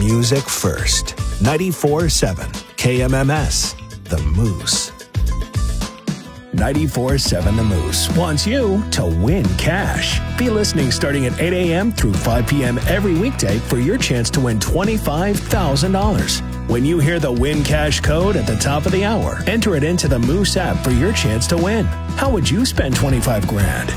music first. 94.7 KMMS, The Moose. 94.7 The Moose wants you to win cash. Be listening starting at 8 a.m. through 5 p.m. every weekday for your chance to win $25,000. When you hear the Win Cash code at the top of the hour, enter it into the Moose app for your chance to win. How would you spend $25,000?